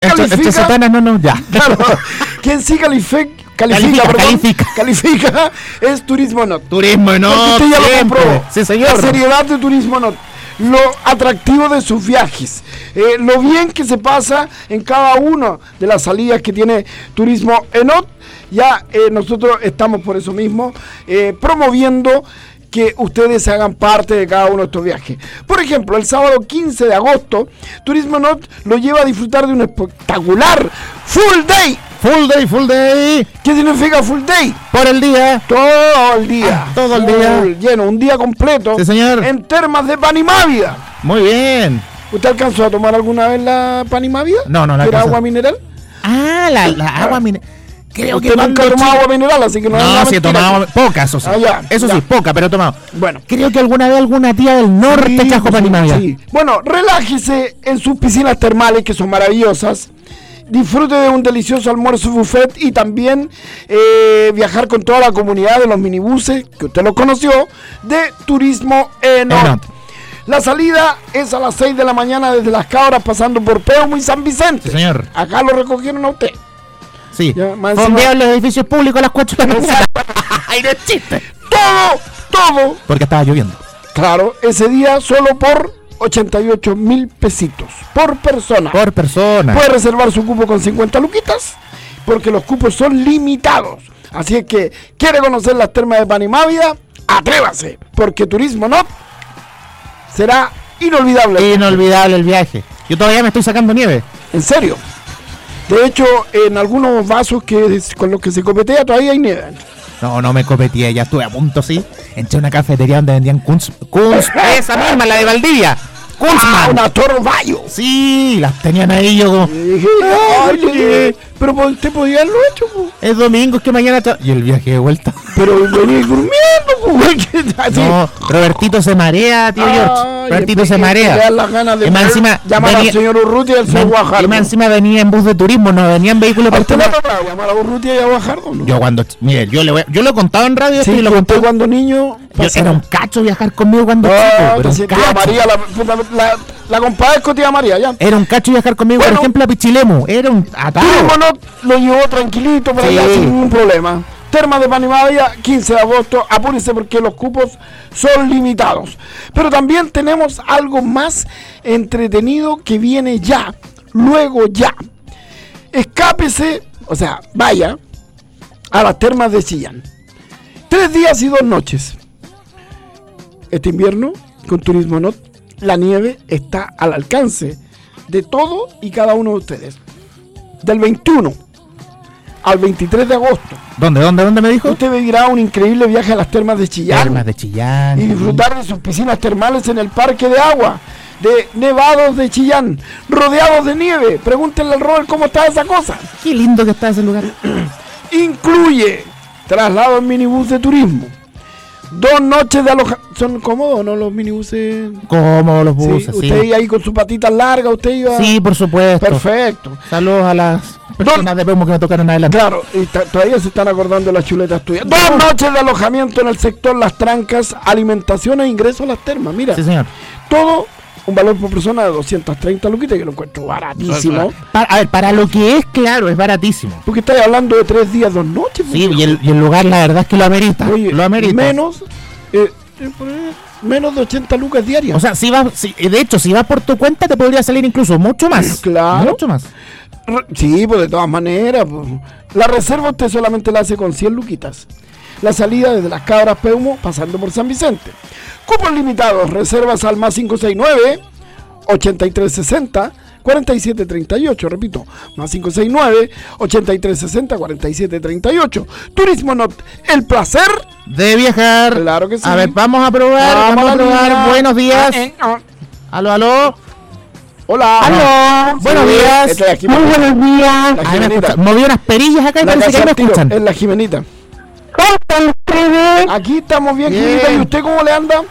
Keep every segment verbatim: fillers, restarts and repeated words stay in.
califica... Sotana no, no, ya. Claro, quien sí califica... Califica, Califica, perdón, califica. califica es Turismo Not. Turismo no. Porque usted ya lo compró. Sí, señor. La seriedad de Turismo Not, lo atractivo de sus viajes, eh, lo bien que se pasa en cada una de las salidas que tiene Turismo Not. Ya eh, nosotros estamos por eso mismo eh, promoviendo que ustedes hagan parte de cada uno de estos viajes. Por ejemplo, el sábado quince de agosto, Turismo Not lo lleva a disfrutar de un espectacular Full Day. Full day, full day. ¿Qué significa full day? Por el día. Todo el día. Ah, todo el full, día. Lleno, un día completo. Sí, señor. En termas de Panimávida. Muy bien. ¿Usted alcanzó a tomar alguna vez la Panimávida? No, no la ¿Era alcanzó. agua mineral? Ah, la, la agua mineral. Creo Usted que nunca ha cuando tomado chi- agua mineral, así que no, No, es sí he tomado poca, eso sí. Ah, ya, eso ya. sí, poca, pero he tomado. Bueno. Creo que alguna vez alguna tía del norte Sí, trajo pues, Panimávida. sí. Bueno, relájese en sus piscinas termales, que son maravillosas. Disfrute de un delicioso almuerzo buffet y también eh, viajar con toda la comunidad de los minibuses, que usted los conoció, de Turismo Not. Not. La salida es a las seis de la mañana desde Las Cabras, pasando por Peumo y San Vicente. Sí, señor. Acá lo recogieron a usted. Sí. Ya, más Fondeo encima- en los edificios públicos a las cuatro de la mañana. Ay, no es chiste. Todo, todo. Porque estaba lloviendo. Claro, ese día solo por ochenta y ocho mil pesitos por persona. Por persona. Puede reservar su cupo con cincuenta luquitas, porque los cupos son limitados. Así es que, ¿quiere conocer las termas de Panimávida? Atrévase, porque Turismo Not será inolvidable. Inolvidable el viaje. Yo todavía me estoy sacando nieve. En serio. De hecho, en algunos vasos que con los que se copetea todavía hay nieve. No, no me copeteé, ya estuve a punto, sí. Entré a una cafetería donde vendían Kunz. Kunz, esa misma, la de Valdivia. ¡Ah, Kunzman. una Toro Bayo! Sí, las tenían ahí yo como. Y dije, Ay, "Oye, oye. pero po- usted podía haberlo hecho, po". Es domingo, es que mañana. tra- Y el viaje de vuelta. Pero venía durmiendo, po, porque así. No, Robertito se marea, tío Ay, George. Robertito es se que marea. le dan las ganas de Y más poder encima llamar venía- al señor Urrutia y al señor Man- Guajardo. y más encima venía en bus de turismo, no venía en vehículo ¿A usted le ha particular. tocado llamar a Urrutia y a Guajardo, no? Yo cuando. Mire, yo, le voy, yo lo he contado en radio. Sí, y lo que conté. usted cuando niño... Yo, era un cacho viajar conmigo cuando Ah, chico. Pero sí, un tía cacho. María, la, puta, la, la compadezco, tía María, ya. Era un cacho viajar conmigo, Bueno. por ejemplo, a Pichilemu. Era un atado. Turismo Not lo llevó tranquilito para Sí. allá sin ningún problema. Termas de Panimávida, quince de agosto, apúrense porque los cupos son limitados. Pero también tenemos algo más entretenido que viene ya, luego ya. Escápese, o sea, vaya a las termas de Chillán. Tres días y dos noches. Este invierno, con Turismo Not, la nieve está al alcance de todo y cada uno de ustedes. Del veintiuno al veintitrés de agosto, ¿Dónde, dónde, dónde me dijo? usted vivirá un increíble viaje a las termas de Chillán Termas de Chillán. y disfrutar de sus piscinas termales en el parque de agua de Nevados de Chillán, rodeados de nieve. Pregúntenle al Robert cómo está esa cosa. Qué lindo que está ese lugar. Incluye traslado en minibús de turismo, dos noches de alojamiento. ¿Son cómodos, no, los minibuses? Como los Sí, buses, sí. usted iba ahí con su patita larga, usted iba... Sí, por supuesto. Perfecto. Saludos a las personas de Peumo que me tocaron adelante. Claro, y ta- todavía se están acordando de las chuletas tuyas. Dos noches de alojamiento en el sector Las Trancas, alimentación e ingreso a las termas. Mira, Sí, señor. todo un valor por persona de doscientas treinta luquitas, que lo encuentro baratísimo. Para, a ver, para lo que es, claro, es baratísimo. Porque estáis hablando de tres días, dos noches. Sí, pues. y el, y el lugar, la verdad es que lo amerita. Oye, lo amerita. menos, eh, eh, por ahí, menos de ochenta lucas diarias. O sea, si vas, si, de hecho, si vas por tu cuenta, te podría salir incluso mucho más. Claro. Mucho más. Re- Sí, pues de todas maneras. Pues. La reserva usted solamente la hace con cien luquitas. La salida desde Las Cabras Peumo, pasando por San Vicente. Cupos limitados, reservas al más cinco seis nueve, ochenta y tres sesenta, cuarenta y siete treinta y ocho. Repito, más cinco seis nueve, ochenta y tres sesenta, cuarenta y siete treinta y ocho. Turismo Not, el placer. De viajar. Claro que sí. A ver, vamos a probar. Vamos, Vamos a a la probar. línea. Buenos días. Ah, eh, ah. Aló, aló. Hola. Aló. Buenos Sí, días. estoy aquí. Muy buenos días. La Ay, me Jimenita. escuchan. Moví unas perillas acá y La parece que casa me al tiro, escuchan. es la Jimenita. ¿Cómo están ustedes? Aquí estamos bien, Bien. Jimenita. ¿Y usted cómo le anda?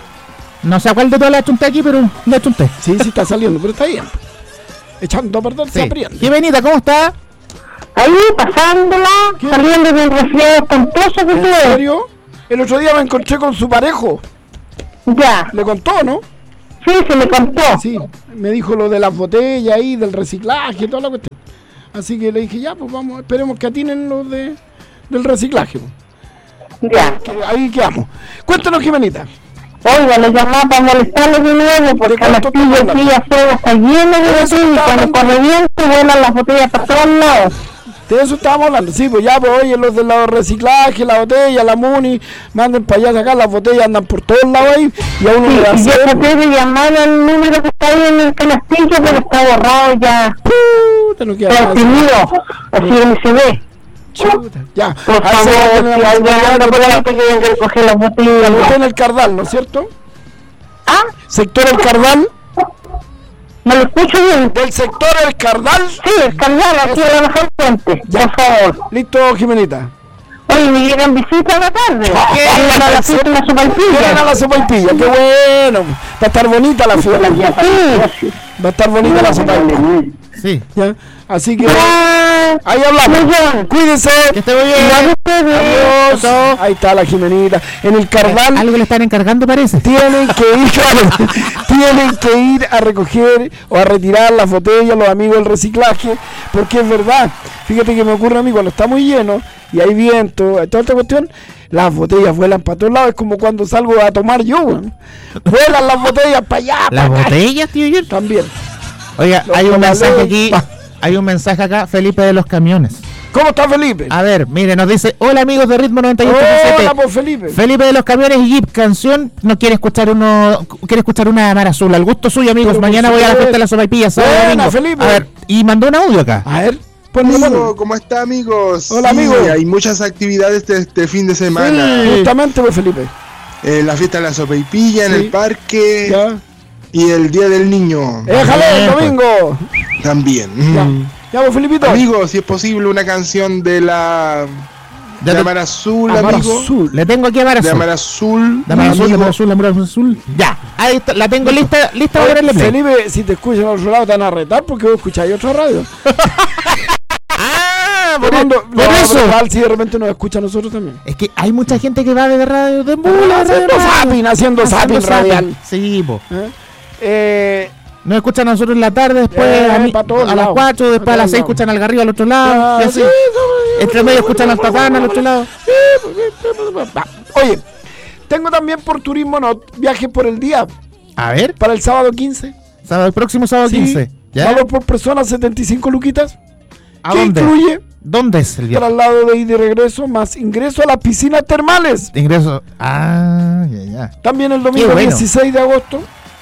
No sé a cuál de todas las chunté aquí, pero le chunté. Sí, sí está saliendo, pero está bien. Echando a perder, se Sí. aprende. Jimenita, ¿cómo está? Ahí pasándola, ¿Qué? saliendo de un resfriado espantoso que ¿En tuve. serio? El otro día me encontré con su parejo. Ya. ¿Le contó, no? Sí, se me contó. Sí, me dijo lo de las botellas ahí, del reciclaje y toda la cuestión. Así que le dije, ya, pues vamos, esperemos que atinen los de, del reciclaje. Pues. Ya. Que ahí quedamos. Cuéntanos, Jimenita. Oiga, le llamaba para molestarle de nuevo porque a las pillas aquí afuera está lleno de botellas y cuando corre viento vuelan las botellas para todos lados. De eso estábamos hablando. Sí, pues ya, pues oye, los de los reciclaje, la botella, la Muni, manden para allá a sacar las botellas, andan por todos lados ahí y a uno Sí, le da y yo sed. traté de llamar al número que está ahí en el canastillo, pero está borrado ya. Puta, no queda Está nada. tímido, así no se ve. Chuta, ya. Por Ahí se va a favor, tener si la alguien posibilidad anda de por ahí botar- que venga a recoger las la botellas. boté en el Cardal, ¿no es cierto? ¿Ah? Sector El Cardal. ¿Me lo escucho bien? Del sector El Cardal. Sí, el canal, aquí a la mejor fuente, por favor. Listo, Jimenita. Oye, me llegan visitas a la tarde. Llegan a la fiesta de la Vienen a sopaipilla. la sopaipilla, qué bueno. Va a estar bonita la fiesta. Sí. Va a estar bonita la sopaipilla. Sí. ¿Ya? Así que Ah, ahí hablamos. muy bien. Cuídense. Que esté muy bien. Igual ustedes. Adiós. Ahí está la Jimenita. En el Cardal Algo le están encargando, parece. tienen que ir, claro, tienen que ir a recoger o a retirar las botellas los amigos del reciclaje, porque es verdad. Fíjate que me ocurre a mí cuando está muy lleno y hay viento, hay toda esta cuestión, las botellas vuelan para todos lados. Es como cuando salgo a tomar yo, weón. Vuelan las botellas para allá, Las para acá. botellas, tío Jun. También. Oiga, Los hay un tomales. mensaje aquí. Pa. Hay un mensaje acá, Felipe de los camiones. ¿Cómo está Felipe? A ver, mire, nos dice: hola amigos de Ritmo noventa y ocho punto siete. Hola, pues Felipe. Felipe de los camiones y Jeep Canción no quiere escuchar uno, quiere escuchar una de Mar Azul. Al gusto suyo, amigos. Pero por Mañana voy a la supuesto. fiesta de la sopaipilla, sábado y Buena, domingo. Felipe. A ver, y mandó un audio acá. A ver, ponle Amigo, mano. ¿cómo está, amigos? Hola, Sí, amigo. hay muchas actividades de este fin de semana. Justamente, pues Felipe. Eh, la fiesta de la sopaipilla en Sí. el parque Ya. y el Día del Niño Déjale el Bien, pues. domingo. también. Ya. Mm. Ya, pues Felipito. Amigo, si es posible, una canción de la Ya de te- Amar Azul, Amar amigo. Azul. Le tengo aquí a Mar De Azul. Amar Azul, De Mar Azul, de amigo. Mar Azul, de Mar Azul. Ya, ahí está, la tengo lista, lista para ponerle play. Felipe, si te escuchan al otro lado te van a retar porque vos escucháis otra radio. Ah, por, Fernando, por no, eso. pero igual si de repente nos escucha a nosotros también. Es que hay mucha gente que va de radio de Mbula, Haciendo zapping, haciendo zapping radial. Sí, po. ¿Eh? Eh, Nos escuchan a nosotros en la tarde, después Eh, a, mi- pa' todos a las lados. cuatro, Pa' después a las todos seis lados. escuchan al Garrido al otro lado. ah, y así. sí, eso- Entre medio escuchan al Tatán al otro lado. Oye, tengo también por Turismo Not viaje por el día A ver, para el sábado quince. sábado, el próximo sábado Sí, quince. ¿Ya? Valor por persona setenta y cinco luquitas. ¿A que dónde? incluye ¿Dónde es el viaje? traslado de ida y regreso más ingreso a las piscinas termales. Ingreso. Ah, ya, ya. También el domingo Qué bueno. dieciséis de agosto.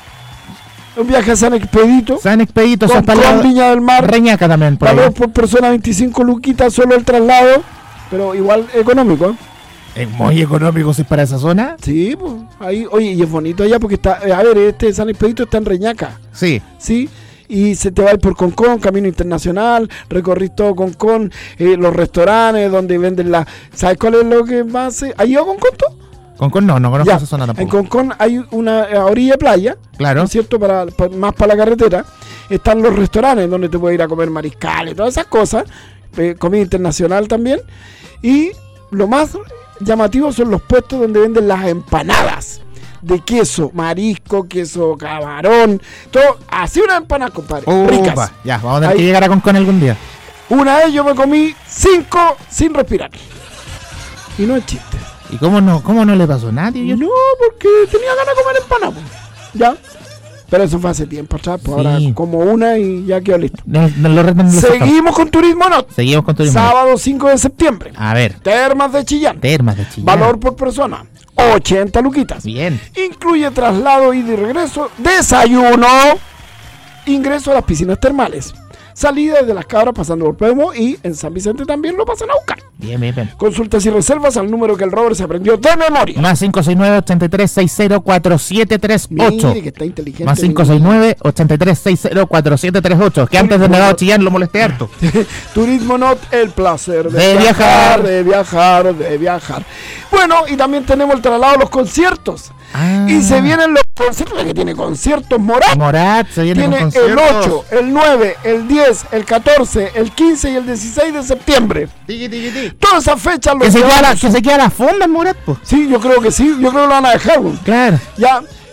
Un viaje a San Expedito. San Expedito, Con, San con Palabra. Viña del Mar. Reñaca también, por ahí. Valor por persona veinticinco luquitas, solo el traslado. Pero igual económico. ¿eh? Es muy económico si es para esa zona. Sí, pues ahí, oye, y es bonito allá porque está, eh, a ver, este San Expedito está en Reñaca, Sí. ¿sí? Y se te va a ir por Concón, Camino Internacional, recorrís todo Concón, eh, los restaurantes donde venden la... ¿Sabes cuál es lo que más se...? ¿Has ido a Concón tú? Concón no, no conozco Ya, esa zona en tampoco. Concón hay una eh, orilla de playa, Claro. ¿no es cierto? Para, pa- más para la carretera, están los restaurantes donde te puedes ir a comer mariscales, todas esas cosas, eh, comida internacional también, y lo más llamativo son los puestos donde venden las empanadas de queso, marisco, queso camarón, todo, así una empanada, compadre, Upa, ricas. ya, vamos a tener Ahí- que llegar a Concón algún día. Una vez yo me comí cinco sin respirar, y no es chiste. ¿Y cómo no, cómo no le pasó nada, tío? No, porque tenía ganas de comer empanada, pues. Ya. Pero eso fue hace tiempo atrás, pues Sí. ahora como una y ya quedó listo. No, no lo retan, no lo sacan. Seguimos con Turismo Not. Seguimos con turismo. Sábado cinco de septiembre. A ver, Termas de Chillán. termas de Chillán. Valor por persona, ochenta luquitas. Bien. Incluye traslado, ida y regreso, desayuno, ingreso a las piscinas termales. Salida desde Las Cabras pasando por Pedmo y en San Vicente también lo pasan a buscar. Bien, bien, bien. Consultas y reservas al número que el Robert se aprendió de memoria. Más cinco seis nueve, ochenta y tres, sesenta y cero, cuarenta y siete treinta y ocho. Mire que está inteligente. Más cinco seis nueve, ochenta y tres, sesenta y cero, cuarenta y siete treinta y ocho. Que antes de Nevado Chillán lo molesté harto. Turismo Not, el placer de, De viajar, viajar. de viajar, de viajar. Bueno, y también tenemos el traslado de los conciertos. Ah. Y se vienen los conciertos, que tiene conciertos Morat. Morat se viene Tiene con el conciertos. ocho, el nueve, el diez, el catorce, el quince y el dieciséis de septiembre. Tiqui, tiqui, tiqui. Todas esas fechas Que los se, queda la, llevamos. que se queda la fonda en Morat, pues. Sí, yo creo que sí, yo creo que lo van a dejar, güey. Claro. Ya,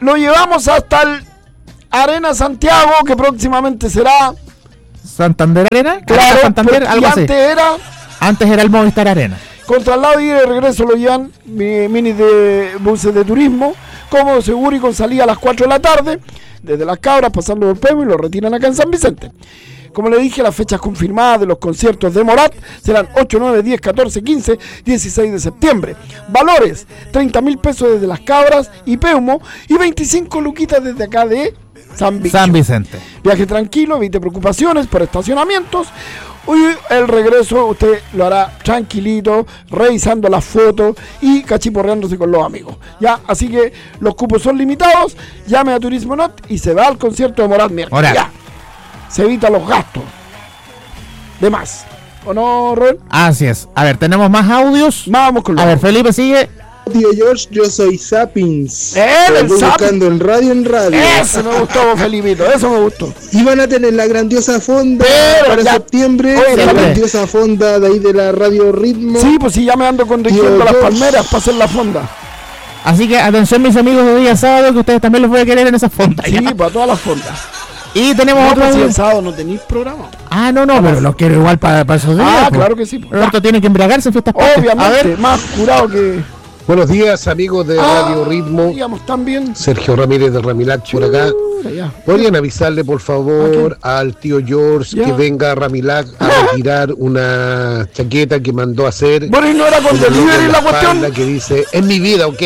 lo llevamos hasta el Arena Santiago, que próximamente será Santander Arena, claro, Santander, algo así. Antes era Antes era el Movistar Arena. con traslado y de regreso lo llevan mi- minis de buses de turismo, cómodo, seguro y con salida a las cuatro de la tarde, desde Las Cabras, pasando por Pemo y lo retiran acá en San Vicente. Como le dije, las fechas confirmadas de los conciertos de Morat serán ocho, nueve, diez, catorce, quince, dieciséis de septiembre. Valores, treinta mil pesos desde Las Cabras y Peumo y veinticinco luquitas desde acá de San Vicente. San Vicente. Viaje tranquilo, evite preocupaciones por estacionamientos. Hoy el regreso usted lo hará tranquilito, revisando las fotos y cachiporreándose con los amigos. Ya, así que los cupos son limitados. Llame a Turismo Not y se va al concierto de Morat miércoles. Morat. Ya. Se evita los gastos. De más. ¿O no, Ron? Así es. A ver, tenemos más audios. Vamos con los A ver, Felipe sigue. Tío George, yo soy Sapiens. Él, Lo el estoy Sapiens. buscando en radio en radio. Eso me gustó, Felipito. Eso me gustó. Y van a tener la grandiosa fonda Pero para ya- septiembre. Oye, la siempre. grandiosa fonda de ahí de la radio Ritmo. Sí, pues sí, ya me ando conduciendo Tío a las George. palmeras para hacer la fonda. Así que atención, mis amigos, de día sábado, que ustedes también los voy a querer en esa fonda. Sí, para todas las fondas. Y tenemos No, otro pues si audio. el sábado no tenéis programa. Ah, no, no, pero los quiero igual para, para esos días. Ah, pues. claro que sí. pues. Roberto tiene que embriagarse en fiestas patrias. A Obviamente, ver, más curado que. Buenos días, amigos de Ah, Radio Ritmo. Digamos, también. Sergio Ramírez de Ramilac por acá. Ya. ¿Podrían avisarle, por favor, al tío George Ya. que venga a Ramilac a retirar una chaqueta que mandó a hacer? Bueno, y no era con con el logo delivery en la espalda cuestión. que dice, es mi vida, ¿ok?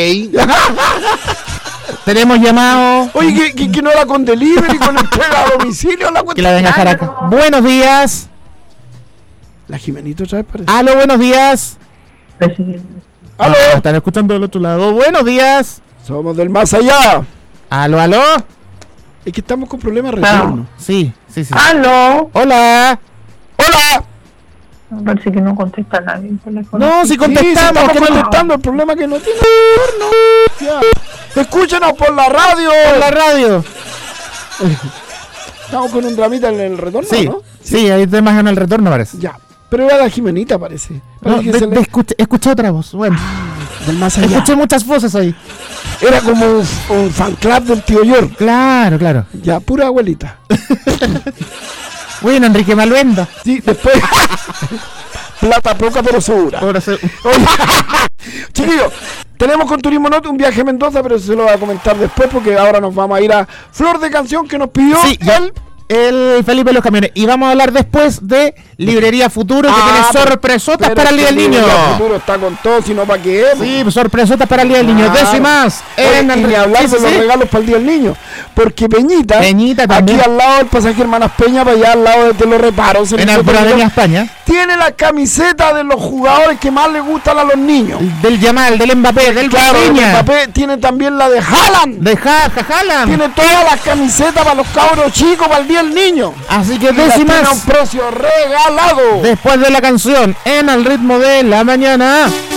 tenemos llamado. Oye, que, que, que no era con delivery, con entrega a domicilio la Que cuestión. la venga a dejar acá. Buenos días. La Jimenito otra vez parece. Aló, buenos días. ¡Aló! Ah, están escuchando del otro lado. Buenos días. Somos del más allá. Aló, aló. Es que estamos con problemas de retorno. Sí, sí, sí. Aló. Hola. ¡Hola! Me parece que no contesta nadie el teléfono. No, si Sí, contestamos. sí, estamos que no- contestando. El problema es que no tiene retorno. Ya. Escúchenos por la radio. Por la radio. Estamos con un dramita en el retorno, Sí, ¿no? sí, ahí te en el retorno, parece. Ya. Pero era la Jimenita, parece. No, Parece que de- se le- de escuché, escuché otra voz. Bueno, del más allá. escuché muchas voces ahí. Era como un, un fan club del tío York. Claro, claro. Ya, pura abuelita. Bueno, Enrique Malvenda. Sí, después. Plata poca pero segura. Ahora se- Oye, chiquillos, tenemos con Turismo Not un viaje a Mendoza, pero eso se lo voy a comentar después porque ahora nos vamos a ir a Flor de Canción que nos pidió Sí, él. el Felipe de los Camiones. Y vamos a hablar después de Librería Futuro, que Ah, tiene pero- sorpresotas pero para el Día del este Niño. libro, el futuro está con todo, sino para qué. Sí, pues, sorpresotas para el Día del Niño. Claro. Décimas. Oye, en y el- ni hablar sí, de sí, los sí. regalos para el Día del Niño. Porque Peñita, Peñita también. aquí al lado del pasaje Hermanas Peña, para allá al lado de Te lo reparo, En servicio la técnico, Avenida España. tiene la camiseta de los jugadores que más les gustan a los niños. Del Yamal, del Mbappé, del Claro, el Rafinha. Mbappé tiene también la de Haaland. De Ja- Ja- Haaland. Tiene todas las camisetas para los cabros chicos para el Día del Niño. Así que Y las tiene a un décimas. precio regalado. Después de la canción, en el ritmo de la mañana.